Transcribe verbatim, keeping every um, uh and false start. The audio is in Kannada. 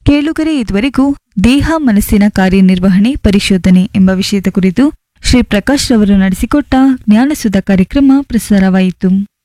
ಕೇಳುಗರೆ ಇದುವರೆಗೂ ದೇಹ ಮನಸ್ಸಿನ ಕಾರ್ಯನಿರ್ವಹಣೆ ಪರಿಶೋಧನೆ ಎಂಬ ವಿಷಯದ ಕುರಿತು ಶ್ರೀ ಪ್ರಕಾಶ್ ರವರು ನಡೆಸಿಕೊಟ್ಟ ಜ್ಞಾನಸುಧ ಕಾರ್ಯಕ್ರಮ ಪ್ರಸಾರವಾಯಿತು.